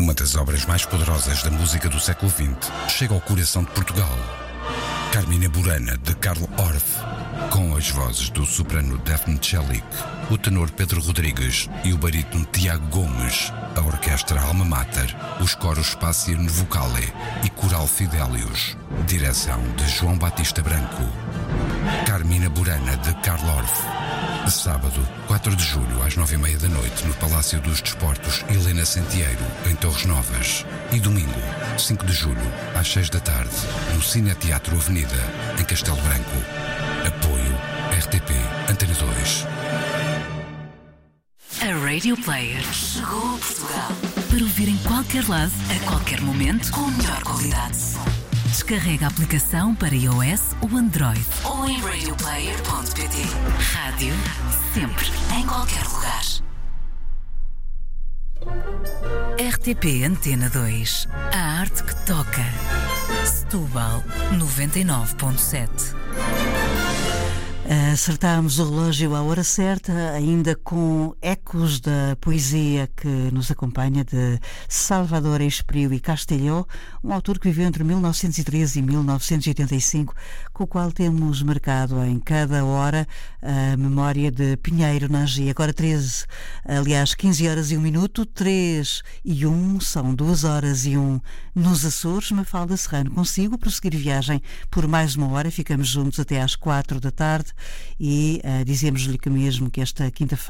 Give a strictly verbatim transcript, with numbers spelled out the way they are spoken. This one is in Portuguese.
Uma das obras mais poderosas da música do século vinte chega ao coração de Portugal. Carmina Burana, de Carl Orff, com as vozes do soprano Daphne Chelic, o tenor Pedro Rodrigues e o barítono Tiago Gomes, a orquestra Alma Mater, os coros Spácio Vocale e Coral Fidelius. Direção de João Batista Branco. Carmina Burana, de Carl Orff. Sábado, quatro de julho, às nove e meia da noite, no Palácio dos Desportos Helena Santieiro, em Torres Novas. E domingo, cinco de julho, às seis da tarde, no Cine Teatro Avenida, em Castelo Branco. Apoio R T P Antena dois. A Radio Player chegou a Portugal para ouvir em qualquer lado, a qualquer momento, com a melhor qualidade. Descarrega a aplicação para iOS ou Android ou em radio player ponto pt. Rádio sempre, em qualquer lugar. R T P Antena dois. A arte que toca. Setúbal noventa e nove ponto sete. Acertámos o relógio à hora certa, ainda com ecos da poesia que nos acompanha de Salvador Espriu e Castelhó, um autor que viveu entre mil novecentos e treze e mil novecentos e oitenta e cinco, com o qual temos marcado em cada hora a memória de Pinheiro Nagy. Agora treze, aliás, quinze horas e um minuto, três e um, são duas horas e um nos Açores. Mafalda Serrano consigo prosseguir viagem por mais uma hora, ficamos juntos até às quatro da tarde. E uh, dizemos-lhe que mesmo que esta quinta-feira